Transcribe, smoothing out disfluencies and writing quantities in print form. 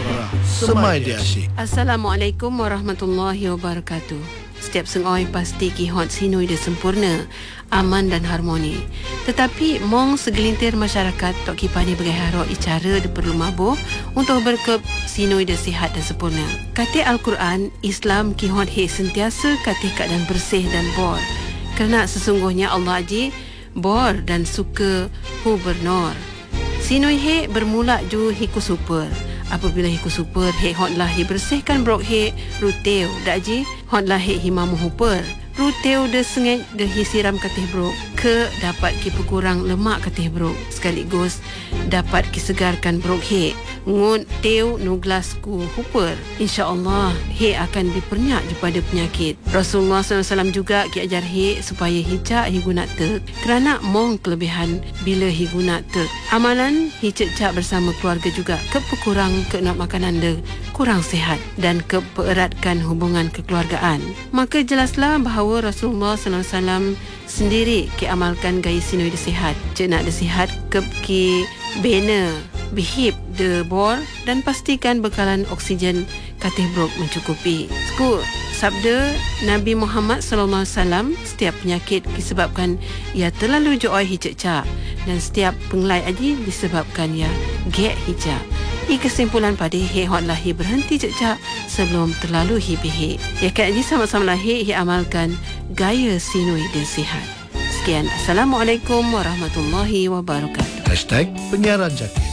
Supra. Semai dia asyik. Assalamualaikum warahmatullahi wabarakatuh. Setiap sengoi pasti kihot sinoi dia sempurna, aman dan harmoni. Tetapi mong segelintir masyarakat tok kipani bagai harok cara dia perlu mabuh untuk berkep sinoi dia sihat dan sempurna. Kata Al-Quran, Islam kihot he sentiasa katih keadaan bersih dan bor. Kerana sesungguhnya Allah ji bor dan suka hu bernor. Sinoi he bermula ju hiku super. Apabila hiku super he hotlah he bersihkan brok he ruteu dak ji hotlah he himamu huper ruteu de sengej de he siram katih brok ke dapat ki berkurang lemak katih brok sekaligus dapat ki segarkan brok he ngun teu nu glas ku huper insyaallah he akan dipernyak daripada penyakit. Rasulullah SAW juga ki ajar he supaya hijak he guna tek kerana mong kelebihan bila he guna tek amalan he cecak bersama keluarga juga ke berkurang ke nak makanan de kurang sihat dan ke pereratkan hubungan kekeluargaan. Maka jelaslah bahawa Rasulullah SAW sendiri ki amalkan gaya sinoi de sihat. Cek nak de sihat ke ki bena bihip de bor dan pastikan bekalan oksigen katih brok mencukupi. Sku sabda Nabi Muhammad sallallahu alaihi wasallam, setiap penyakit disebabkan ia terlalu joy hijak dan setiap pengelai aji disebabkan ia gek hijak. Kesimpulan pada he hotlah he berhenti cecak sebelum terlalu he bihik. Ya kan aji sama-sama lah he amalkan gaya sinoi dan sihat. Sekian, Assalamualaikum warahmatullahi wabarakatuh. #penyiaran jati.